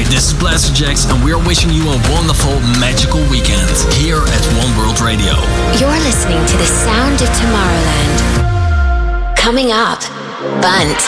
this is Blasterjaxx, and we're wishing you a wonderful, magical weekend here at One World Radio. You're listening to the sound of Tomorrowland. Coming up, Bunt.